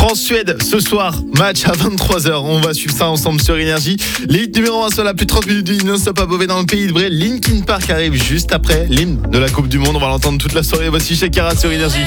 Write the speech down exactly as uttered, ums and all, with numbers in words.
France-Suède ce soir, match à vingt-trois heures. On va suivre ça ensemble sur Énergie. L'hymne numéro un sur la plus de trente minutes du non-stop à Beauvais dans le pays de Bray. Linkin Park arrive juste après l'hymne de la Coupe du Monde. On va l'entendre toute la soirée. Voici Shakira sur Énergie.